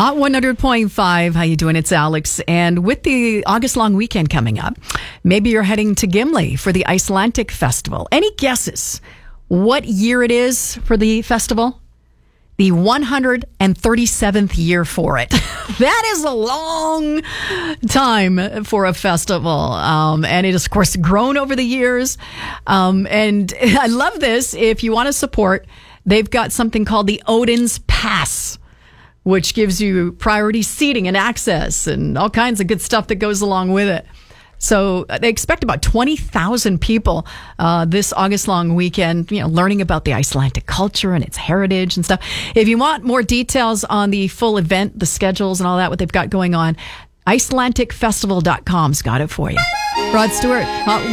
Hot 100.5. How you doing? It's Alex. And with the August long weekend coming up, maybe you're heading to Gimli for the Icelandic Festival. Any guesses what year it is for the festival? The 137th year for it. That is a long time for a festival. And it has, of course, grown over the years. And I love this. If you want to support, they've got something called the Odin's Pass, which gives you priority seating and access and all kinds of good stuff that goes along with it. So they expect about 20,000 people this August-long weekend, learning about the Icelandic culture and its heritage and stuff. If you want more details on the full event, the schedules and all that, what they've got going on, IcelanticFestival.com's got it for you. Rod Stewart, Hot